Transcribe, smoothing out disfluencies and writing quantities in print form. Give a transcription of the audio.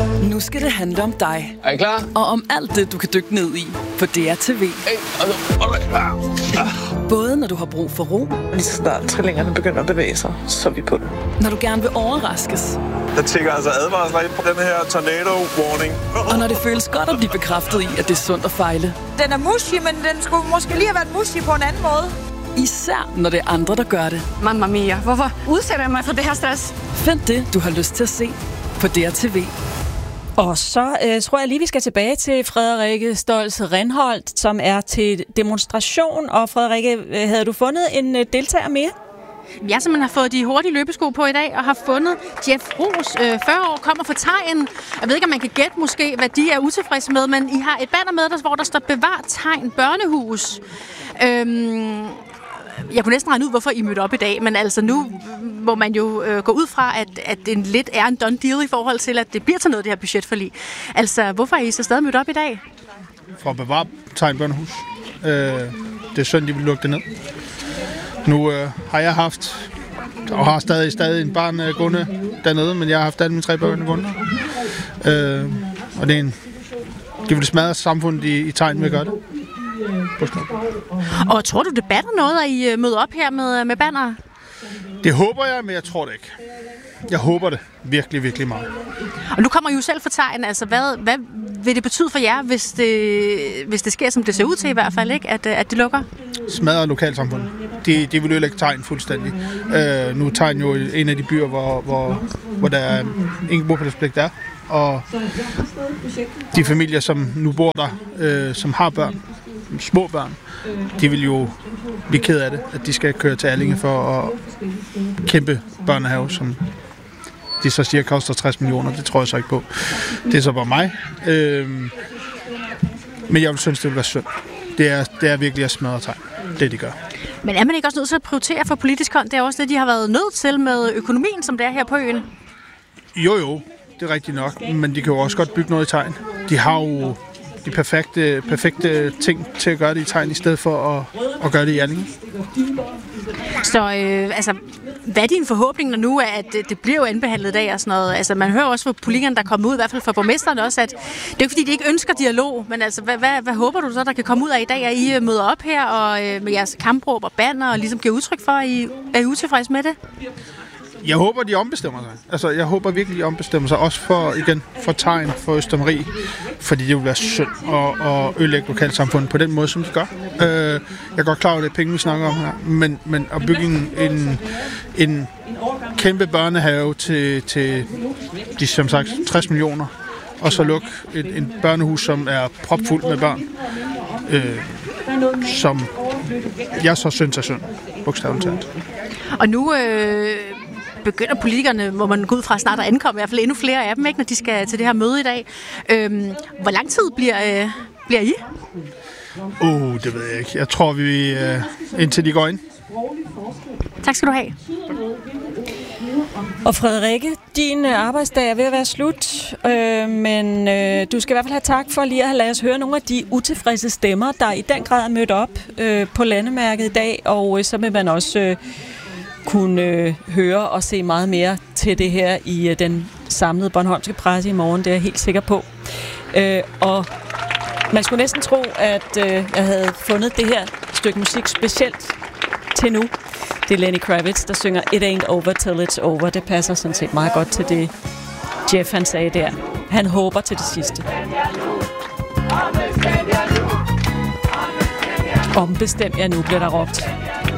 Nu skal det handle om dig. Er I klar? Og om alt det, du kan dykke ned i på DR.tv. Både når du har brug for ro. Lige så snart trillingerne begynder at bevæge sig, så er vi på det. Når du gerne vil overraskes. Der tænker altså advarsler ind på den her tornado warning. Og når det føles godt at blive bekræftet i, at det er sundt at fejle. Den er mushy, men den skulle måske lige have været mushy på en anden måde. Især når det er andre, der gør det. Mamma mia, hvorfor udsætter jeg mig for det her stress? Find det, du har lyst til at se på DR.tv. Og så tror jeg lige, vi skal tilbage til Frederikke Stolz Rindholt, som er til demonstration. Og Frederikke, havde du fundet en deltager mere? Jeg simpelthen har fået de hurtige løbesko på i dag, og har fundet Jeff Roos, 40 år, kommer fra Tegn. Jeg ved ikke, om man kan gætte måske, hvad de er utilfredse med, men I har et banner med, hvor der står Bevar Tegn Børnehus. Jeg kunne næsten regne ud, hvorfor I mødte op i dag, men altså nu må man jo gå ud fra, at det lidt er en done deal i forhold til, at det bliver til noget, det her budgetforlig. Altså, hvorfor er I så stadig mødt op i dag? For at bevare Tegn Børnehus. Det er synd, de vil lukke det ned. Nu har jeg haft, og har stadig en barn gående dernede, men jeg har haft alle mine 3 børn gående. Og det er de vil smadre samfundet i Tegn med at gøre det. Og tror du, det batter noget, at I møder op her med banner? Det håber jeg, men jeg tror det ikke. Jeg håber det virkelig, virkelig meget. Og nu kommer I jo selv fra Tegn. Altså, hvad vil det betyde for jer, hvis det sker, som det ser ud til i hvert fald, ikke? At det lukker? Smadrer lokalsamfundet. De vil ødelægge Tegn fuldstændig. Nu er Tegn jo en af de byer, hvor der er ingen bopælspligt der. Og de familier, som nu bor der, som har børn, små børn, de vil jo blive ked af det, at de skal køre til Allinge for at kæmpe børnehave, som de så siger koster 60 millioner. Det tror jeg så ikke på. Det er så bare mig. Men jeg vil synes, det vil være synd. Det er virkelig at smadre Tegn, det de gør. Men er man ikke også nødt til at prioritere for politisk hånd? Det er også det, de har været nødt til med økonomien, som det er her på øen. Jo, det er rigtigt nok. Men de kan jo også godt bygge noget i Tegn. De har jo de perfekte ting til at gøre det i Tegn, i stedet for at gøre det i Allinge. Så hvad er din forhåbning, når nu at det bliver jo anbehandlet i dag og sådan noget? Altså, man hører også fra politikerne, der kommer ud, i hvert fald fra borgmesteren også, at det er jo ikke, fordi de ikke ønsker dialog, men altså, hvad håber du så, der kan komme ud af i dag, at I møder op her og med jeres kampråb og banner og ligesom giver udtryk for, at I er utilfredse med det? Jeg håber, de ombestemmer sig. Altså, jeg håber virkelig, de ombestemmer sig. Også for Tegn, for Østermarie. Fordi det vil være synd at ødelægge lokalsamfundet på den måde, som de gør. Jeg er godt klar over, det er penge, vi snakker om her. Men at bygge en kæmpe børnehave til de, som sagt, 60 millioner. Og så lukke en børnehus, som er propfuldt med børn. Som jeg så synes er synd. Bogstaveligt talt. Og nu begynder politikerne, må man gå ud fra snart at ankomme, i hvert fald endnu flere af dem, ikke, når de skal til det her møde i dag. Hvor lang tid bliver I? Det ved jeg ikke. Jeg tror, vi indtil de går ind. Tak skal du have. Og Frederikke, din arbejdsdag er ved at være slut, men du skal i hvert fald have tak for lige at have ladet os høre nogle af de utilfredse stemmer, der i den grad er mødt op på landemærket i dag, og så vil man også kunne høre og se meget mere til det her i den samlede bornholmske presse i morgen, det er jeg helt sikker på. Og man skulle næsten tro, at jeg havde fundet det her stykke musik specielt til nu. Det er Lenny Kravitz, der synger It Ain't Over Till It's Over. Det passer sådan set meget godt til det, Jeff han sagde der. Han håber til det sidste. Ombestem jer nu, bliver der råbt.